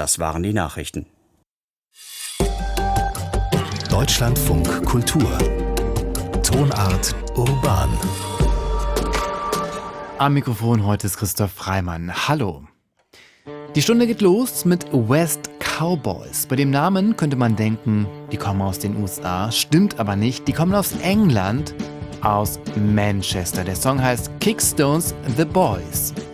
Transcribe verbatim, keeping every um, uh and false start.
Das waren die Nachrichten. Deutschlandfunk Kultur. Tonart urban. Am Mikrofon heute ist Christoph Freimann. Hallo. Die Stunde geht los mit West Cowboys. Bei dem Namen könnte man denken, die kommen aus den U S A. Stimmt aber nicht. Die kommen aus England, aus Manchester. Der Song heißt Kickstones The Boys.